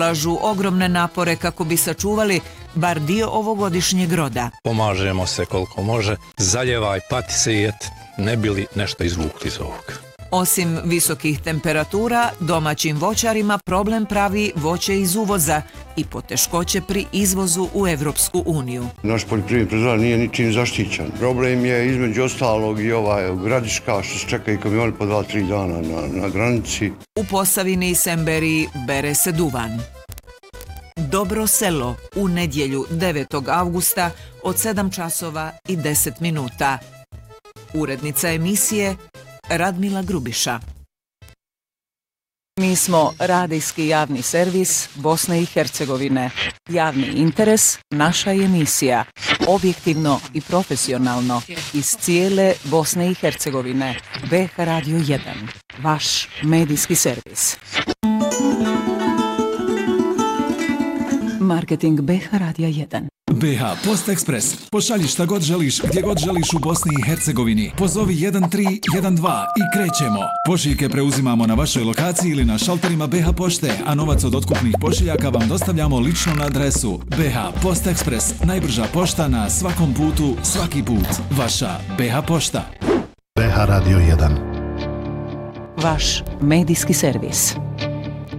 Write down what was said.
ulažu ogromne napore kako bi sačuvali bar dio ovogodišnjeg roda. Pomažemo se koliko može, zaljevaj, pati se i ne bi li nešto izvukli iz ovog. Osim visokih temperatura, domaćim voćarima problem pravi voće iz uvoza i poteškoće pri izvozu u Evropsku uniju. Naš poljoprivredni proizvođač nije ničim zaštićen. Problem je između ostalog i Gradiška što se čeka i kamioni po 2-3 dana na granici. U Posavini i Semberiji bere se duvan. Dobro selo u nedjelju 9. avgusta od 7 časova i 10 minuta. Urednica emisije Radmila Grubiša. Mi smo radijski javni servis Bosne i Hercegovine. Javni interes, naša emisija. Objektivno i profesionalno iz cijele Bosne i Hercegovine. BH Radio 1. Vaš medijski servis. Marketing BH Radija 1. BH Post Express. Pošalji šta god želiš, gdje god želiš u Bosni i Hercegovini. Pozovi 1312 i krećemo. Pošiljke preuzimamo na vašoj lokaciji ili na šalterima BH Pošte, a novac od otkupnih pošiljaka vam dostavljamo lično na adresu. BH Post Express. Najbrža pošta na svakom putu, svaki put. Vaša BH Pošta. BH Radio 1. Vaš medijski servis.